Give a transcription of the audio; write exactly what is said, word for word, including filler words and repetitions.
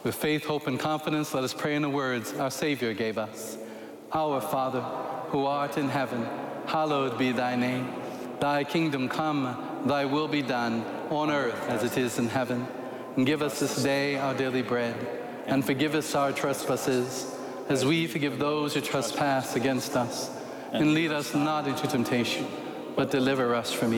With faith, hope, and confidence, let us pray in the words our Savior gave us. Our Father, who art in heaven, hallowed be thy name. Thy kingdom come, thy will be done, on earth as it is in heaven. And give us this day our daily bread, and forgive us our trespasses, as we forgive those who trespass against us. And lead us not into temptation, but deliver us from evil.